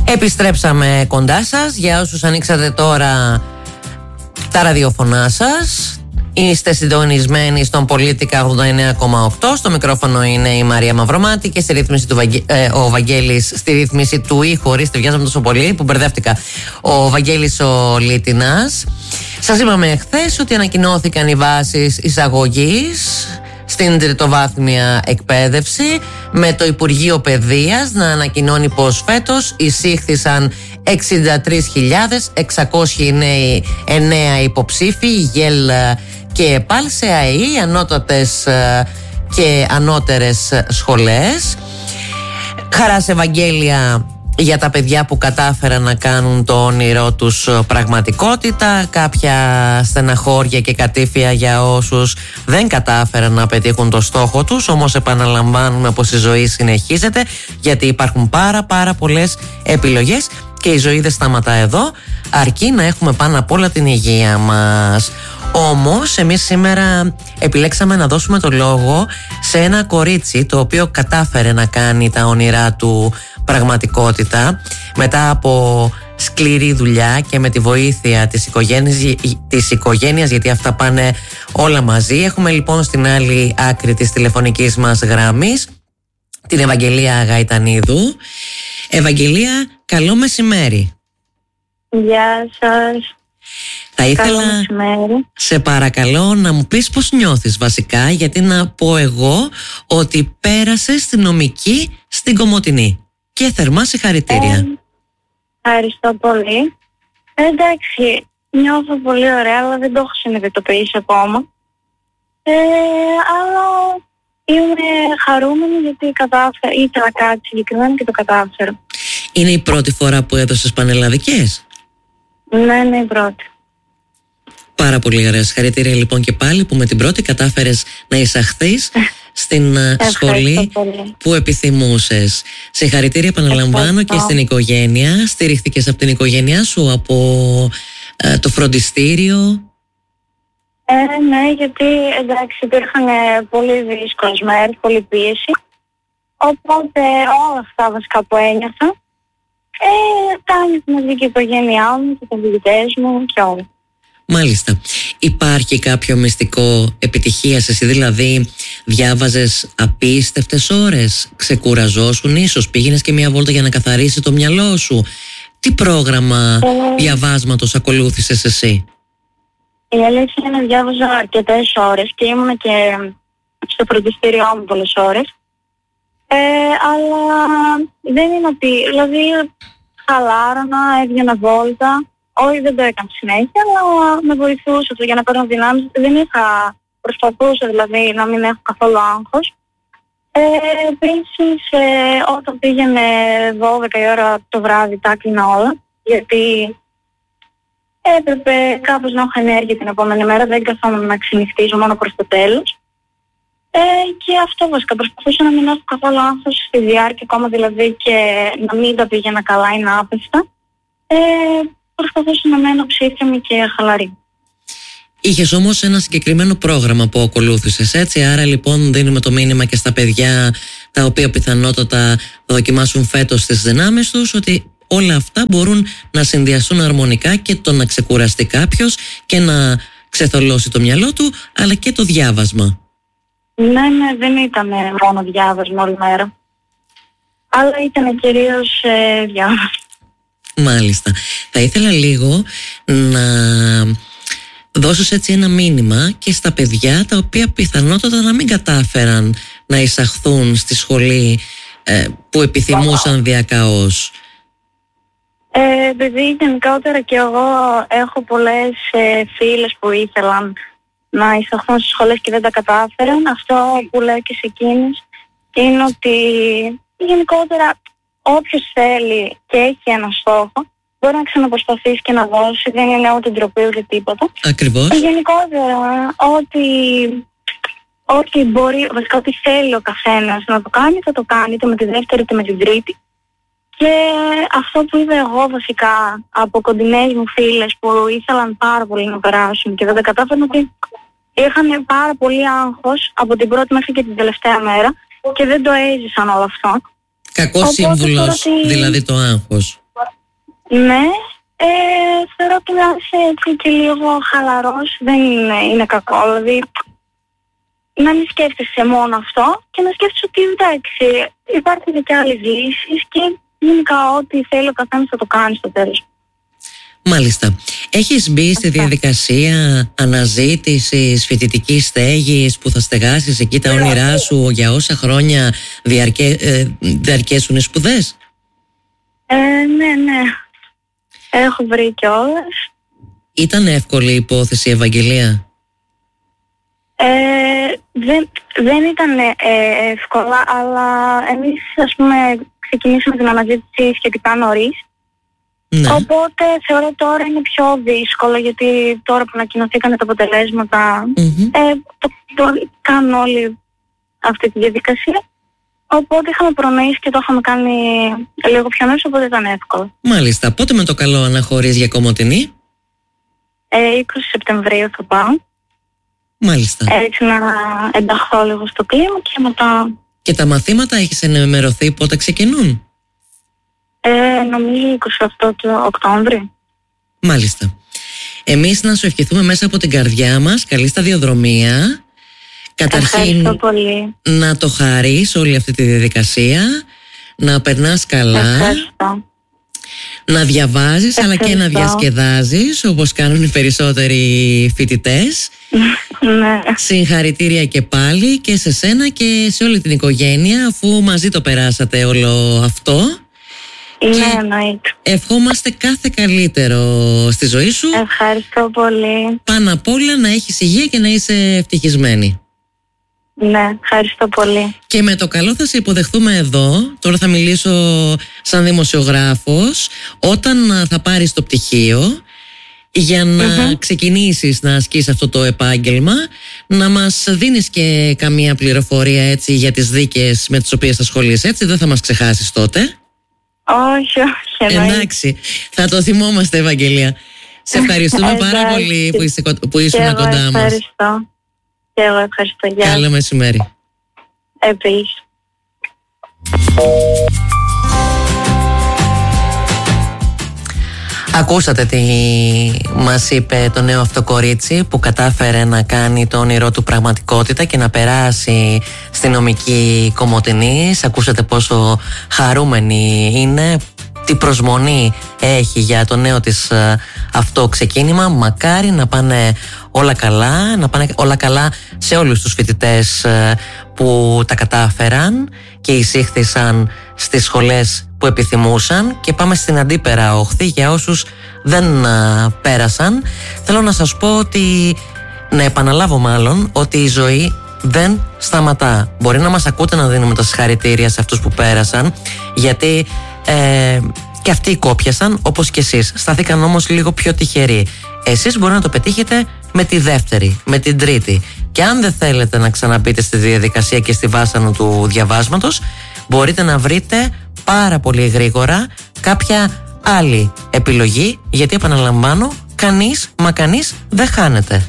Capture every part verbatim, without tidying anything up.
Επιστρέψαμε κοντά σας. Για όσους ανοίξατε τώρα τα ραδιοφωνά σας, είστε συντονισμένοι στον Πολίτικα ογδόντα εννέα κόμμα οκτώ. Στο μικρόφωνο είναι η Μαρία Μαυρομάτη και στη ρύθμιση του Βαγγέ... ε, ο Βαγγέλης, στη ρύθμιση του ήχου. Ορίστε, βιάζαμε τόσο πολύ που μπερδεύτηκα. Ο Βαγγέλης ο Λίτινας. Σας είπαμε χθες ότι ανακοινώθηκαν οι βάσεις εισαγωγής στην τριτοβάθμια εκπαίδευση, με το Υπουργείο Παιδείας να ανακοινώνει πως φέτος εισήχθησαν εξήντα τρεις χιλιάδες εξακόσιοι νέοι, εννέα υποψήφοι, ΓΕΛ και ΕΠΑΛ σε ΑΕΗ, ανώτατες και ανώτερες σχολές. Χαρά σε Ευαγγέλια για τα παιδιά που κατάφεραν να κάνουν το όνειρό τους πραγματικότητα, κάποια στεναχώρια και κατήφια για όσους δεν κατάφεραν να πετύχουν το στόχο τους. Όμως επαναλαμβάνουμε πως η ζωή συνεχίζεται, γιατί υπάρχουν πάρα πάρα πολλές επιλογές και η ζωή δεν σταματά εδώ, αρκεί να έχουμε πάνω απ' όλα την υγεία μας. Όμως εμείς σήμερα επιλέξαμε να δώσουμε το λόγο σε ένα κορίτσι το οποίο κατάφερε να κάνει τα όνειρά του πραγματικότητα μετά από σκληρή δουλειά και με τη βοήθεια της οικογένειας, της οικογένειας, γιατί αυτά πάνε όλα μαζί. Έχουμε λοιπόν στην άλλη άκρη της τηλεφωνικής μας γραμμής την Ευαγγελία Γαϊτανίδου. Ευαγγελία, καλό μεσημέρι. Γεια σας. Θα ήθελα, σε παρακαλώ, να μου πεις πώς νιώθεις βασικά, γιατί να πω εγώ ότι πέρασες στη νομική στην Κομοτηνή και θερμά συγχαρητήρια. Ε, ευχαριστώ πολύ. Ε, εντάξει, νιώθω πολύ ωραία, αλλά δεν το έχω συνειδητοποιήσει ακόμα. Ε, αλλά είμαι χαρούμενη γιατί κατάφερα, ήθελα κάτι συγκεκριμένο και το κατάφερα. Είναι η πρώτη φορά που έδωσες πανελλαδικές? Ναι, είναι η πρώτη. Πάρα πολύ ωραία. Συγχαρητήρια λοιπόν και πάλι που με την πρώτη κατάφερες να εισαχθείς στην σχολή που επιθυμούσες. Συγχαρητήρια επαναλαμβάνω και στην οικογένεια. Στηρίχθηκες από την οικογένειά σου, από ε, το φροντιστήριο? Ε, ναι, γιατί εντάξει υπήρχαν πολύ δύσκολες μέρες, πολύ πίεση. Οπότε όλα αυτά βασικά που ένιωθα, ε, τα ένιωθα μαζί και η οικογένειά μου και τα διαιτητές μου και όλα. Μάλιστα. Υπάρχει κάποιο μυστικό επιτυχίας? Εσύ δηλαδή διάβαζες απίστευτες ώρες, ξεκουραζόσουν ίσως, πήγαινες και μια βόλτα για να καθαρίσεις το μυαλό σου? Τι πρόγραμμα ε, διαβάσματος ακολούθησες εσύ? Η αλήθεια είναι ότι διάβαζα αρκετές ώρες και ήμουν και στο φροντιστήριό μου πολλές ώρες. Ε, αλλά δεν είναι ότι, δηλαδή χαλάρωνα, έβγαινα βόλτα. Όχι, δεν το έκανα συνέχεια, αλλά με βοηθούσε για να παίρνω δυνάμεις. Δεν είχα, προσπαθούσα δηλαδή να μην έχω καθόλου άγχος. Ε, επίσης, ε, όταν πήγαινε δώδεκα η ώρα το βράδυ, τα έκλεινα όλα, γιατί έπρεπε κάπως να έχω ενέργεια την επόμενη μέρα, δεν καθόμουν να ξενυχτίζω μόνο προς το τέλος. Ε, και αυτό βασικά, προσπαθούσα να μην έχω καθόλου άγχος στη διάρκεια, ακόμα δηλαδή και να μην τα πήγαινα καλά ή να άπεστα. Ε, προσπαθούσα να μένω ψύχρεμη και χαλαρή. Είχες όμως ένα συγκεκριμένο πρόγραμμα που ακολούθησες, έτσι? Άρα λοιπόν δίνουμε το μήνυμα και στα παιδιά τα οποία πιθανότατα θα δοκιμάσουν φέτος τις δυνάμεις τους, ότι όλα αυτά μπορούν να συνδυαστούν αρμονικά, και το να ξεκουραστεί κάποιος και να ξεθολώσει το μυαλό του, αλλά και το διάβασμα. Ναι, ναι, δεν ήταν μόνο διάβασμα όλη μέρα, αλλά ήταν κυρίως ε, διάβασμα. Μάλιστα. Θα ήθελα λίγο να δώσεις έτσι ένα μήνυμα και στα παιδιά τα οποία πιθανότατα να μην κατάφεραν να εισαχθούν στη σχολή ε, που επιθυμούσαν διακαώς. Ε, επειδή γενικότερα και εγώ έχω πολλές ε, φίλες που ήθελαν να εισαχθούν στις σχολές και δεν τα κατάφεραν. Αυτό που λέω και σε εκείνες είναι ότι γενικότερα όποιος θέλει και έχει ένα στόχο μπορεί να ξαναπροσπαθήσει και να δώσει, δεν είναι ούτε ντροπή ούτε τίποτα. Ακριβώς. Και γενικότερα ότι, ότι μπορεί, βασικά ότι θέλει ο καθένας να το κάνει, θα το κάνει είτε με τη δεύτερη είτε με την τρίτη. Και αυτό που είδα εγώ βασικά από κοντινές μου φίλες που ήθελαν πάρα πολύ να περάσουν και δεν τα κατάφεραν, ότι είχαν πάρα πολύ άγχος από την πρώτη μέχρι και την τελευταία μέρα και δεν το έζησαν όλο αυτό. Κακός σύμβουλος, ότι... δηλαδή το άγχος. Ναι, ε, θεωρώ ότι να είσαι έτσι και λίγο χαλαρός δεν είναι, είναι κακό. Δηλαδή, να μην σκέφτεσαι μόνο αυτό και να σκέφτεσαι ότι εντάξει, υπάρχουν και άλλες λύσεις και γενικά ό,τι θέλει ο καθένας θα το κάνει στο τέλος. Μάλιστα. Έχεις μπει στη διαδικασία αναζήτησης φοιτητικής στέγης που θα στεγάσεις εκεί τα όνειρά σου για όσα χρόνια διαρκέ, ε, διαρκέσουν οι σπουδές? Ε, ναι, ναι. Έχω βρει κιόλας. Ήταν εύκολη η υπόθεση, Ευαγγελία? Ε, δεν, δεν ήταν ε, εύκολα, αλλά εμείς ας πούμε ξεκινήσαμε την αναζήτηση σχετικά νωρίς. Ναι. Οπότε θεωρώ τώρα είναι πιο δύσκολο, γιατί τώρα που ανακοινωθήκαν τα αποτελέσματα mm-hmm. ε, το, το κάνουν όλοι αυτή τη διαδικασία. Οπότε είχαμε προνοήσει και το είχαμε κάνει λίγο πιο νωρίς, οπότε ήταν εύκολο. Μάλιστα. Πότε με το καλό αναχωρείς για Κομοτηνή? Ε, είκοσι Σεπτεμβρίου θα πάω. Μάλιστα. Έτσι να ενταχθώ λίγο στο κλίμα και μετά... Και τα μαθήματα έχεις ενημερωθεί πότε ξεκινούν? Ε, νομίζω είκοσι οκτώ του Οκτώβρη. Μάλιστα. Εμείς να σου ευχηθούμε μέσα από την καρδιά μας καλή σταδιοδρομία. Καταρχήν πολύ. Να το χαρείς όλη αυτή τη διαδικασία, να περνάς καλά. Ευχαριστώ. Να διαβάζεις Ευχαριστώ. αλλά και να διασκεδάζεις όπως κάνουν οι περισσότεροι φοιτητές. Ναι. Συγχαρητήρια και πάλι και σε σένα και σε όλη την οικογένεια, αφού μαζί το περάσατε όλο αυτό. Ναι, εννοείται. Ευχόμαστε κάθε καλύτερο στη ζωή σου. Ευχαριστώ πολύ. Πάνω απ' όλα να έχεις υγεία και να είσαι ευτυχισμένη. Ναι, ευχαριστώ πολύ. Και με το καλό θα σε υποδεχθούμε εδώ. Τώρα θα μιλήσω σαν δημοσιογράφος. Όταν θα πάρεις το πτυχίο, για να mm-hmm. ξεκινήσεις να ασκείς αυτό το επάγγελμα, να μας δίνεις και καμία πληροφορία έτσι για τις δίκες με τις οποίες ασχολείσαι, έτσι δεν θα μας ξεχάσεις τότε? Όχι, όχι. Εντάξει, θα το θυμόμαστε, Ευαγγελία. Σε ευχαριστούμε πάρα πολύ που, είσαι, που ήσουν κοντά μας. Ευχαριστώ. Και εγώ ευχαριστώ. Γεια. Καλό μεσημέρι. Επίσης. Ακούσατε τι μας είπε το νέο αυτό κορίτσι που κατάφερε να κάνει το όνειρό του πραγματικότητα και να περάσει στη νομική Κομοτηνής. Ακούσατε πόσο χαρούμενη είναι, τι προσμονή έχει για το νέο της αυτό ξεκίνημα. Μακάρι να πάνε όλα καλά, να πάνε όλα καλά σε όλους τους φοιτητές που τα κατάφεραν και εισήχθησαν στις σχολές που επιθυμούσαν. Και πάμε στην αντίπερα όχθη για όσους δεν α, πέρασαν. Θέλω να σας πω ότι, να επαναλάβω μάλλον, ότι η ζωή δεν σταματά. Μπορεί να μας ακούτε να δίνουμε τα συγχαρητήρια σε αυτούς που πέρασαν, γιατί ε, και αυτοί κόπιασαν όπως και εσείς. Στάθηκαν όμως λίγο πιο τυχεροί. Εσείς μπορεί να το πετύχετε με τη δεύτερη, με την τρίτη. Και αν δεν θέλετε να ξαναμπείτε στη διαδικασία και στη βάσανο του διαβάσματος, μπορείτε να βρείτε πάρα πολύ γρήγορα κάποια άλλη επιλογή, γιατί επαναλαμβάνω, κανείς μα κανείς δεν χάνεται.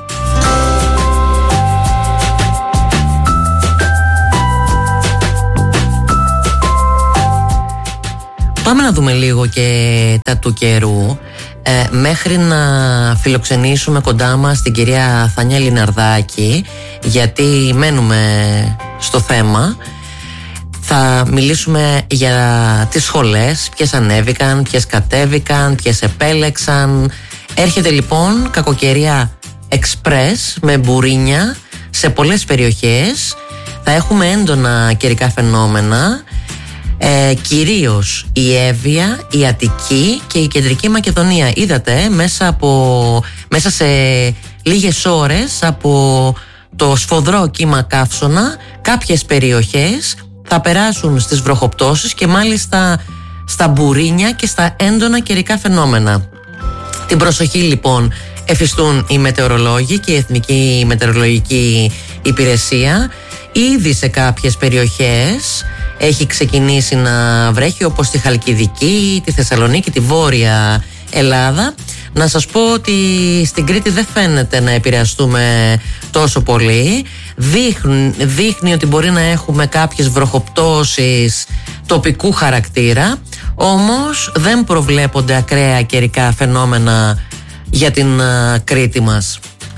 Πάμε να δούμε λίγο και τα του καιρού. Ε, μέχρι να φιλοξενήσουμε κοντά μας την κυρία Θανιά Λιναρδάκη, γιατί μένουμε στο θέμα, θα μιλήσουμε για τις σχολές, ποιες ανέβηκαν, ποιες κατέβηκαν, ποιες επέλεξαν. Έρχεται λοιπόν κακοκαιρία εξπρές με μπουρίνια σε πολλές περιοχές. Θα έχουμε έντονα καιρικά φαινόμενα, ε, κυρίως η Εύβοια, η Αττική και η Κεντρική Μακεδονία. Είδατε μέσα, από, μέσα σε λίγες ώρες από το σφοδρό κύμα καύσωνα κάποιες περιοχές θα περάσουν στις βροχοπτώσεις και μάλιστα στα μπουρίνια και στα έντονα καιρικά φαινόμενα. Την προσοχή λοιπόν εφιστούν οι μετεωρολόγοι και η Εθνική Μετεωρολογική Υπηρεσία. Ήδη σε κάποιες περιοχές έχει ξεκινήσει να βρέχει, όπως τη Χαλκιδική, τη Θεσσαλονίκη, τη Βόρεια Ελλάδα. Να σας πω ότι στην Κρήτη δεν φαίνεται να επηρεαστούμε τόσο πολύ. Δείχνει, δείχνει ότι μπορεί να έχουμε κάποιες βροχοπτώσεις τοπικού χαρακτήρα. Όμως δεν προβλέπονται ακραία καιρικά φαινόμενα για την uh, Κρήτη μας.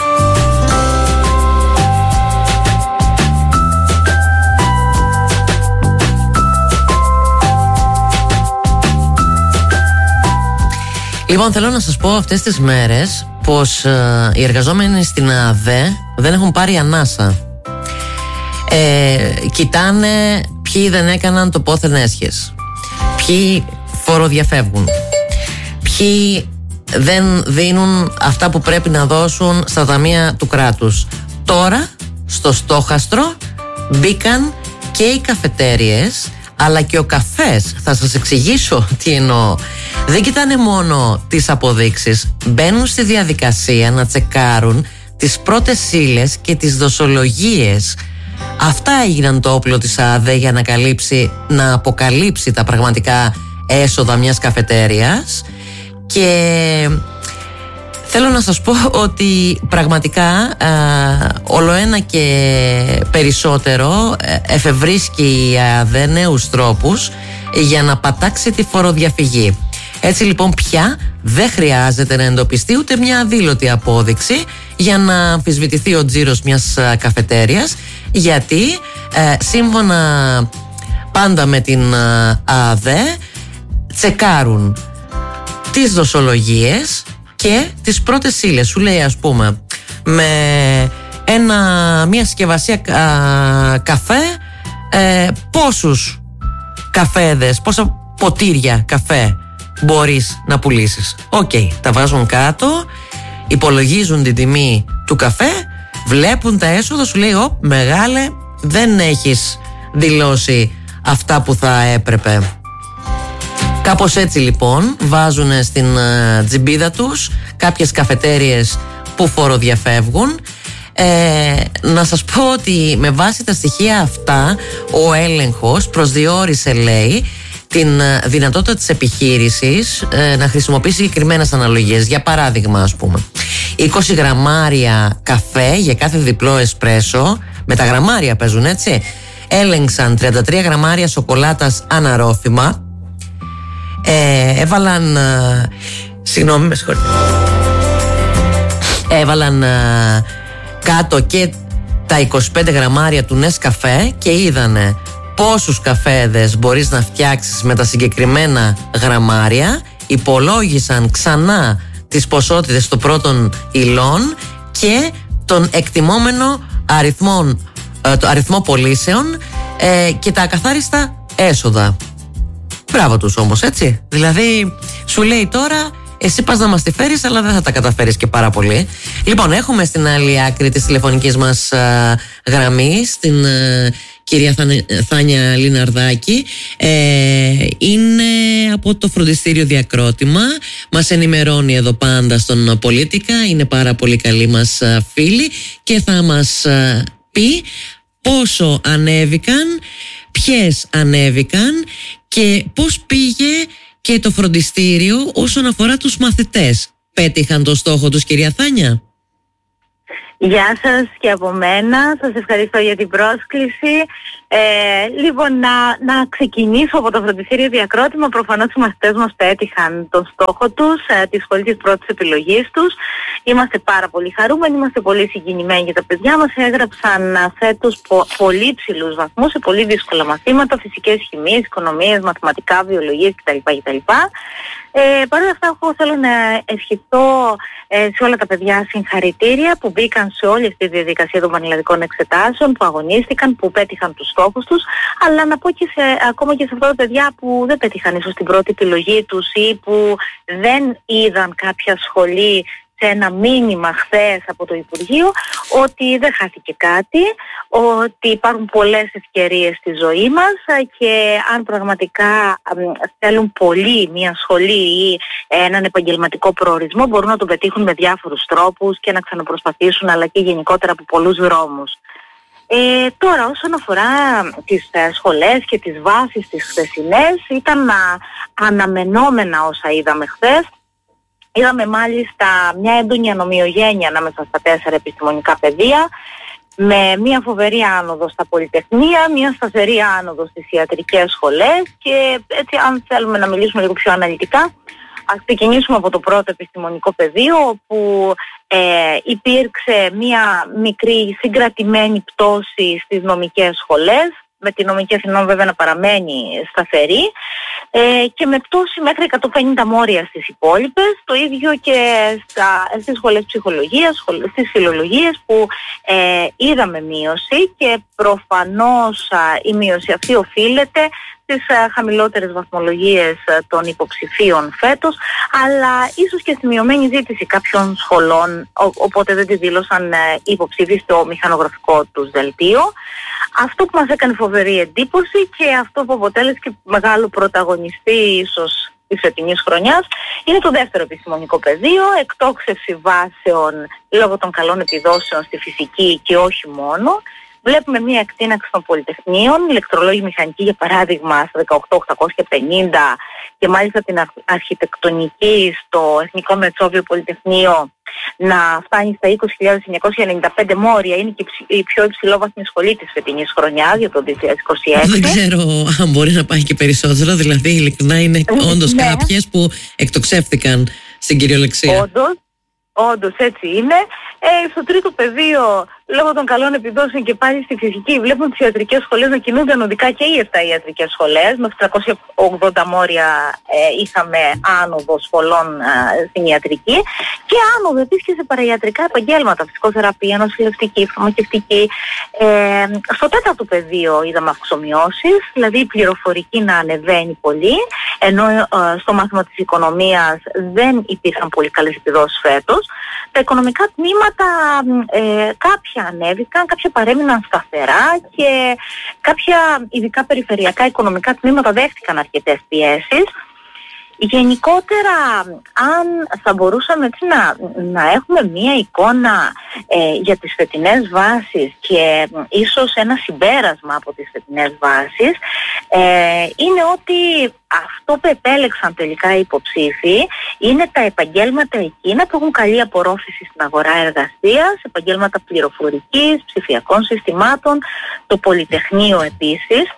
Λοιπόν, θέλω να σας πω αυτές τις μέρες πως uh, οι εργαζόμενοι στην ΑΔΕ δεν έχουν πάρει ανάσα. Ε, κοιτάνε ποιοι δεν έκαναν το πόθεν έσχες, ποιοι φοροδιαφεύγουν, ποιοι δεν δίνουν αυτά που πρέπει να δώσουν στα ταμεία του κράτους. Τώρα στο στόχαστρο μπήκαν και οι καφετέριες αλλά και ο καφές. Θα σας εξηγήσω τι εννοώ. Δεν κοιτάνε μόνο τις αποδείξεις, μπαίνουν στη διαδικασία να τσεκάρουν τις πρώτες ύλες και τις δοσολογίες. Αυτά έγιναν το όπλο της ΑΔΕ για να, καλύψει, να αποκαλύψει τα πραγματικά έσοδα μιας καφετέριας. Και θέλω να σας πω ότι πραγματικά α, ολοένα και περισσότερο εφευρίσκει η ΑΔΕ νέους τρόπους για να πατάξει τη φοροδιαφυγή. Έτσι λοιπόν πια δεν χρειάζεται να εντοπιστεί ούτε μια αδήλωτη απόδειξη για να αμφισβητηθεί ο τζίρος μιας καφετέριας, γιατί ε, σύμφωνα πάντα με την ΑΔΕ τσεκάρουν τις δοσολογίες και τις πρώτες ύλες. Σου λέει, ας πούμε, με ένα, μια συσκευασία α, καφέ ε, πόσους καφέδες, πόσα ποτήρια καφέ μπορείς να πουλήσεις. Οκ, okay, τα βάζουν κάτω, υπολογίζουν την τιμή του καφέ, βλέπουν τα έσοδα, σου λέει, ω, μεγάλε, δεν έχεις δηλώσει αυτά που θα έπρεπε. Κάπως έτσι λοιπόν βάζουν στην uh, τζιμπίδα τους κάποιες καφετέριες που φοροδιαφεύγουν. Ε, να σας πω ότι με βάση τα στοιχεία αυτά ο έλεγχος προσδιορίσε, λέει, την δυνατότητα της επιχείρησης ε, να χρησιμοποιήσει συγκεκριμένες αναλογίες. Για παράδειγμα, ας πούμε, είκοσι γραμμάρια καφέ για κάθε διπλό εσπρέσο, με τα γραμμάρια παίζουν, έτσι, έλεγξαν τριάντα τρία γραμμάρια σοκολάτας αναρρόφημα, ε, έβαλαν ε, συγγνώμη με συγχωρείτε έβαλαν ε, κάτω και τα είκοσι πέντε γραμμάρια του Νεσκαφέ και είδανε πόσους καφέδες μπορείς να φτιάξεις με τα συγκεκριμένα γραμμάρια, υπολόγισαν ξανά τις ποσότητες των πρώτων υλών και τον εκτιμόμενο αριθμό, ε, το αριθμό πωλήσεων ε, και τα ακαθάριστα έσοδα. Μπράβο τους όμως, έτσι. Δηλαδή σου λέει τώρα, εσύ πας να μας τη φέρεις, αλλά δεν θα τα καταφέρεις και πάρα πολύ. Λοιπόν, έχουμε στην άλλη άκρη της τηλεφωνικής μας α, γραμμής την α, κυρία Θάνια Λιναρδάκη. Ε, είναι από το φροντιστήριο Διακρότημα. Μας ενημερώνει εδώ πάντα στον Πολίτικα. Είναι πάρα πολύ καλή μας α, φίλη και θα μας α, πει πόσο ανέβηκαν, ποιες ανέβηκαν και πώς πήγε και το φροντιστήριο όσον αφορά τους μαθητές. Πέτυχαν το στόχο τους, κυρία Θάνια? Γεια σας και από μένα. Σας ευχαριστώ για την πρόσκληση. Ε, λοιπόν, να, να ξεκινήσω από το φροντιστήριο Διακρότημα. Προφανώς οι μαθητές μας πέτυχαν το στόχο τους, ε, τη σχολή της πρώτης επιλογής τους. Είμαστε πάρα πολύ χαρούμενοι, είμαστε πολύ συγκινημένοι για τα παιδιά μας. Έγραψαν φέτος πο, πολύ ψηλούς βαθμούς σε πολύ δύσκολα μαθήματα, φυσικές χημίες, οικονομίες, μαθηματικά, βιολογίες κτλ. κτλ. Ε, Παρ' όλα αυτά, εγώ θέλω να ευχηθώ ε, σε όλα τα παιδιά συγχαρητήρια που μπήκαν σε όλη αυτή τη διαδικασία των πανελλαδικών εξετάσεων, που αγωνίστηκαν, που πέτυχαν τους στόχους τους, αλλά να πω και σε, ακόμα και σε αυτά τα παιδιά που δεν πέτυχαν ίσως την πρώτη επιλογή τους ή που δεν είδαν κάποια σχολή σε ένα μήνυμα χθες από το Υπουργείο, ότι δεν χάθηκε κάτι, ότι υπάρχουν πολλές ευκαιρίες στη ζωή μας και αν πραγματικά θέλουν πολύ μια σχολή ή έναν επαγγελματικό προορισμό, μπορούν να το πετύχουν με διάφορους τρόπους και να ξαναπροσπαθήσουν, αλλά και γενικότερα από πολλούς δρόμους. Ε, τώρα όσον αφορά τις ε, σχολές και τις βάσεις τις χθεσινές, ήταν α, αναμενόμενα όσα είδαμε χθες. Είδαμε μάλιστα μια έντονη ανομοιογένεια ανάμεσα στα τέσσερα επιστημονικά πεδία με μια φοβερή άνοδο στα πολυτεχνία, μια σταθερή άνοδο στις ιατρικές σχολές και έτσι αν θέλουμε να μιλήσουμε λίγο πιο αναλυτικά, ας ξεκινήσουμε από το πρώτο επιστημονικό πεδίο, όπου ε, υπήρξε μια μικρή συγκρατημένη πτώση στις νομικές σχολές, με τη νομική Αθηνών βέβαια να παραμένει σταθερή ε, και με πτώση μέχρι εκατόν πενήντα μόρια στις υπόλοιπες, το ίδιο και στα, στις σχολές ψυχολογίας, σχολές, στις φιλολογίες που ε, είδαμε μείωση και προφανώς α, η μείωση αυτή οφείλεται στις α, χαμηλότερες βαθμολογίες α, των υποψηφίων φέτος, αλλά ίσως και στη μειωμένη ζήτηση κάποιων σχολών, ο, οπότε δεν τη δήλωσαν ε, υποψήφοι στο μηχανογραφικό τους δελτίο. Αυτό που μας έκανε φοβερή εντύπωση και αυτό που αποτέλεσε και μεγάλο πρωταγωνιστή ίσως της φετινής χρονιάς είναι το δεύτερο επιστημονικό πεδίο, εκτόξευση βάσεων λόγω των καλών επιδόσεων στη φυσική και όχι μόνο. Βλέπουμε μια εκτείναξη των πολυτεχνείων, ηλεκτρολόγοι μηχανικοί για παράδειγμα στα δεκαοκτώ χιλιάδες οκτακόσια πενήντα και μάλιστα την αρχιτεκτονική στο Εθνικό Μετσόβιο Πολυτεχνείο να φτάνει στα είκοσι χιλιάδες εννιακόσια ενενήντα πέντε μόρια. Είναι και η πιο υψηλόβαθμη σχολή της φετινής χρονιάς για το δύο χιλιάδες είκοσι έξι. Δεν ξέρω αν μπορεί να πάει και περισσότερο, δηλαδή ειλικρινά είναι όντως ναι. κάποιες που εκτοξεύτηκαν στην κυριολεξία. Όντως, όντως έτσι είναι. Ε, στο τρίτο πεδίο, λόγω των καλών επιδόσεων και πάλι στη φυσική, βλέπουμε τις ιατρικές σχολές να κινούνται ανωδικά και οι επτά ιατρικές σχολές. Με τριακόσια ογδόντα μόρια ε, είχαμε άνοδο σχολών ε, στην ιατρική και άνοδο επίσης και σε παραϊατρικά επαγγέλματα, φυσικοθεραπεία, νοσηλευτική, φαρμακευτική. Ε, στο τέταρτο πεδίο είδαμε αυξομοιώσεις, δηλαδή η πληροφορική να ανεβαίνει πολύ, ενώ ε, στο μάθημα της οικονομίας δεν υπήρχαν πολύ καλές επιδόσεις φέτος. Τα οικονομικά τμήματα ε, κάποια ανέβηκαν, κάποια παρέμειναν σταθερά και κάποια ειδικά περιφερειακά οικονομικά τμήματα δέχτηκαν αρκετές πιέσεις. Γενικότερα, αν θα μπορούσαμε έτσι να, να έχουμε μία εικόνα ε, για τις φετινές βάσεις και ε, ίσως ένα συμπέρασμα από τις φετινές βάσεις, ε, είναι ότι αυτό που επέλεξαν τελικά οι υποψήφοι είναι τα επαγγέλματα εκείνα που έχουν καλή απορρόφηση στην αγορά εργασίας, επαγγέλματα πληροφορικής, ψηφιακών συστημάτων, το πολυτεχνείο επίσης.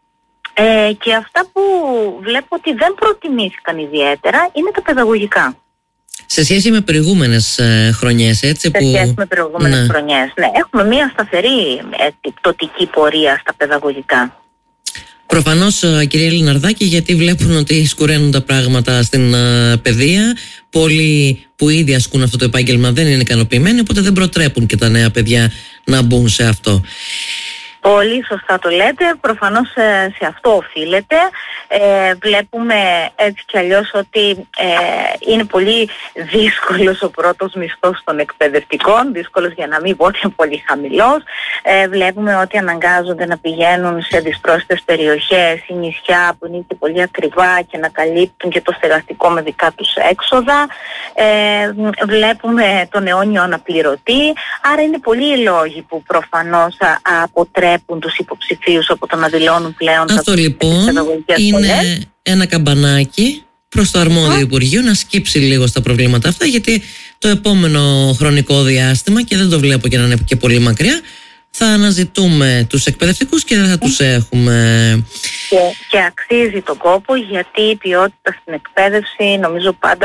Ε, και αυτά που βλέπω ότι δεν προτιμήθηκαν ιδιαίτερα είναι τα παιδαγωγικά. Σε σχέση με προηγούμενες ε, χρονιές, έτσι. Σε που... σχέση με προηγούμενες ναι. χρονιές, ναι. Έχουμε μια σταθερή ε, πτωτική πορεία στα παιδαγωγικά. Προφανώς, κυρία Λιναρδάκη, γιατί βλέπουν ότι σκουραίνουν τα πράγματα στην uh, παιδεία. Πολλοί που ήδη ασκούν αυτό το επάγγελμα δεν είναι ικανοποιημένοι, οπότε δεν προτρέπουν και τα νέα παιδιά να μπουν σε αυτό. Πολύ σωστά το λέτε, προφανώς σε, σε αυτό οφείλεται. Ε, βλέπουμε έτσι κι αλλιώς ότι ε, είναι πολύ δύσκολος ο πρώτος μισθός των εκπαιδευτικών, δύσκολος για να μην πω ότι είναι πολύ χαμηλός. Ε, βλέπουμε ότι αναγκάζονται να πηγαίνουν σε δυσπρόσιτες περιοχές ή νησιά που είναι και πολύ ακριβά και να καλύπτουν και το στεγαστικό με δικά τους έξοδα. Ε, βλέπουμε τον αιώνιο αναπληρωτή, άρα είναι πολλοί οι λόγοι που προφανώς αποτρέπουν τους υποψηφίους από το να δηλώνουν πλέον. Αυτό τα λοιπόν είναι σχολές. Ένα καμπανάκι προς το αρμόδιο Υπουργείο να σκύψει λίγο στα προβλήματα αυτά, γιατί το επόμενο χρονικό διάστημα, και δεν το βλέπω και να είναι και πολύ μακριά, θα αναζητούμε τους εκπαιδευτικούς και δεν θα τους έχουμε. Και, και αξίζει τον κόπο, γιατί η ποιότητα στην εκπαίδευση νομίζω πάντα